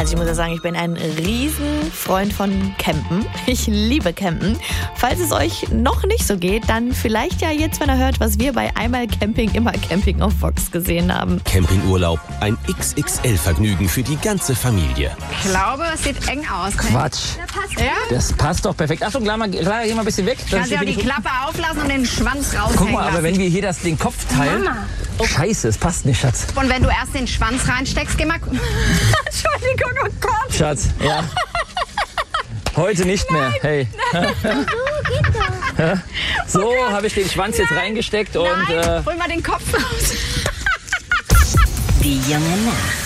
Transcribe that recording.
Also ich muss ja sagen, ich bin ein Riesenfreund von Campen. Ich liebe Campen. Falls es euch noch nicht so geht, dann vielleicht ja jetzt, wenn ihr hört, was wir bei Einmal Camping, immer Camping auf Vox gesehen haben. Campingurlaub, ein XXL-Vergnügen für die ganze Familie. Ich glaube, es sieht eng aus. Ne? Quatsch. Ja? Das passt doch perfekt. Achtung, Clara, geh mal ein bisschen weg. Kannst du auch die Klappe auflassen und den Schwanz raushängen Guck mal, aber lassen. wenn wir hier den Kopf teilen... Mama. Scheiße, es passt nicht, Schatz. Und wenn du erst den Schwanz reinsteckst, geh mal... Entschuldigung, oh Gott. Schatz, ja. Heute nicht mehr. Hey. So, habe ich den Schwanz jetzt reingesteckt und... Nein, hol mal den Kopf raus. Die junge Nacht.